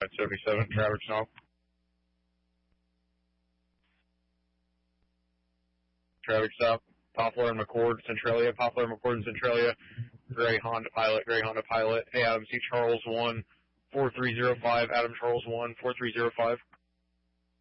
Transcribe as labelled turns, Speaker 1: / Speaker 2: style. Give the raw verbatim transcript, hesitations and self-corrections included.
Speaker 1: seventy-seven, traffic stop. Traffic stop. Poplar and McCord, Centralia. Poplar and McCord, Centralia. Gray Honda Pilot, Gray Honda Pilot. Hey, Adam C. Charles one, four three zero five. Adam Charles one, four three zero five.